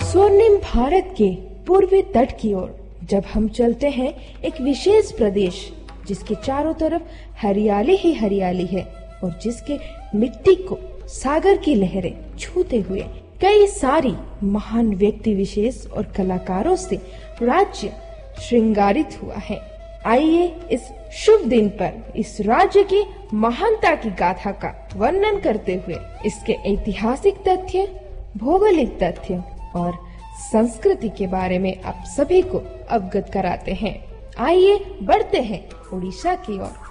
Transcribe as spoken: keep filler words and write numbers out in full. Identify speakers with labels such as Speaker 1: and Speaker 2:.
Speaker 1: स्वर्णिम भारत के पूर्वी तट की ओर जब हम चलते हैं, एक विशेष प्रदेश जिसके चारों तरफ हरियाली ही हरियाली है और जिसके मिट्टी को सागर की लहरें छूते हुए कई सारी महान व्यक्ति विशेष और कलाकारों से राज्य श्रृंगारित हुआ है। आइए इस शुभ दिन पर इस राज्य की महानता की गाथा का वर्णन करते हुए इसके ऐतिहासिक तथ्य, भौगोलिक तथ्य और संस्कृति के बारे में आप सभी को अवगत कराते हैं। आइए बढ़ते हैं उड़ीसा की ओर।